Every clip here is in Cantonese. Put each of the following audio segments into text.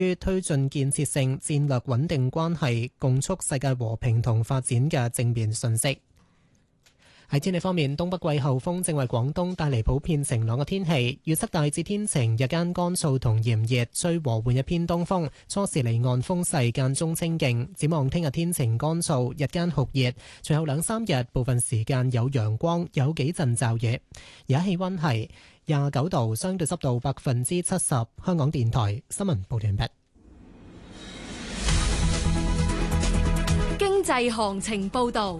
於推進建設性戰略穩定關係，共促世界和平同發展嘅正面訊息。喺天氣方面，東北季候風正為廣東帶嚟普遍晴朗嘅天氣，預測大致天晴，日間乾燥同炎熱，吹和緩一偏東風，初時離岸風勢間中清勁。展望聽日天晴乾燥，日間酷熱，隨後兩三日部分時間有陽光，有幾陣驟雨。而家氣溫係29度，相對濕度70%。香港電台新聞報道完畢。 經濟行情報道。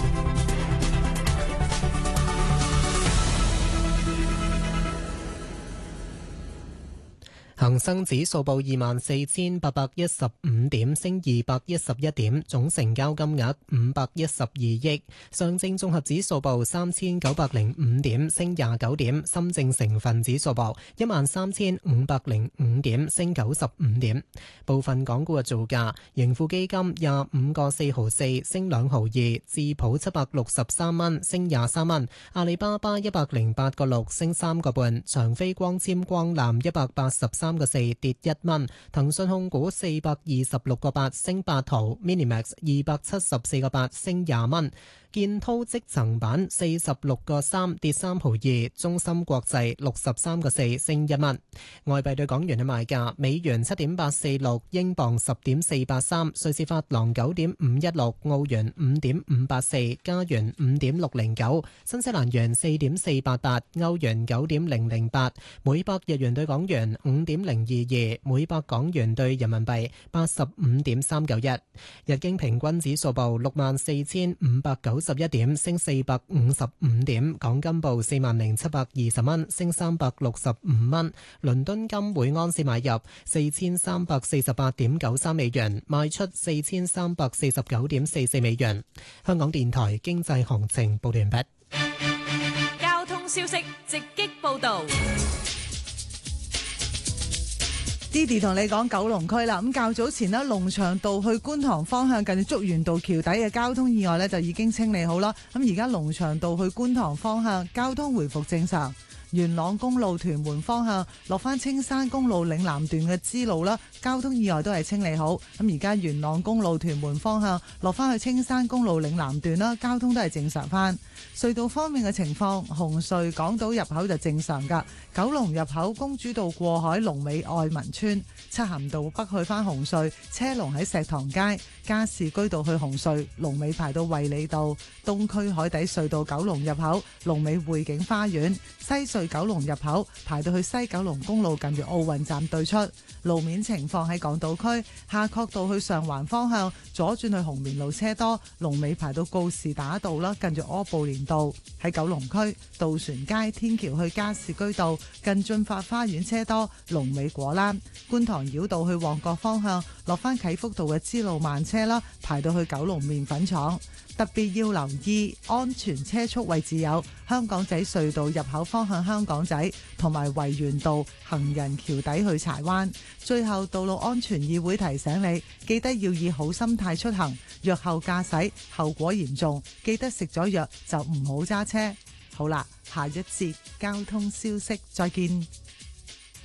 恒生指數報24,815點，升211點，總成交金額512億。上證綜合指數報3,905點，升29點。深證成分指數報13,505點，升95點。部分港股嘅造價：盈富基金25個4毫4，升2毫2；智普763蚊，升23蚊；阿里巴巴108個6，升3個半；長飛光纖光纜183個4，跌1蚊；騰訊控股426個8，升8毫；Minimax 274個8，升20蚊；建滔積層板46個3，跌3毫2；中芯國際63個4，升1蚊。外幣對港元嘅賣價：美元7.846，英鎊10.483，瑞士法郎9.516，澳元5.584，加元5.609，新西蘭元4.488，歐元9.008，每百日元對港元5.022，每百港元對人民幣85.391。日經平均指數報64,591點，升455點。港金報40,720蚊，升365蚊。倫敦金每盎司買入4348.93美元，賣出4349.44美元。香港電台經濟行情報道完畢。 交通消息直擊報道。 Didi 同你講九龍區啦，咁較早前呢，龍翔道去觀塘方向近住竹園道橋底嘅交通意外呢，就已經清理好啦。咁而家龍翔道去觀塘方向交通回復正常。元朗公路屯門方向落翻青山公路嶺南段嘅支路啦，交通意外都係清理好。咁而家元朗公路屯門方向落翻去青山公路嶺南段啦，交通都係正常翻。隧道方面嘅情況，紅隧港島入口就正常噶，九龍入口公主道過海龍尾愛民村，漆咸道北去翻紅隧車龍喺石塘街，加士居道去紅隧龍尾排到衛理道，東區海底隧道九龍入口龍尾匯景花園，西隧九龍入口排到去西九龍公路近住奧運站對出。路面情況喺港島區夏慤道去上環方向左轉去紅棉路車多，龍尾排到告士打道啦，近住柯布連道。喺九龍區渡船街天橋去加士居道近駿發花園車多，龍尾果欄。觀塘繞道去旺角方向落翻啟福道嘅支路慢車啦，排到去九龍麵粉廠。特別要留意安全車速位置有香港仔隧道入口方向香港仔，同埋維園道行人橋底去柴灣。最後，道路安全議會提醒你，記得要以好心態出行，藥後駕駛後果嚴重，記得食咗藥就唔好揸車。好啦，下一節交通消息再見。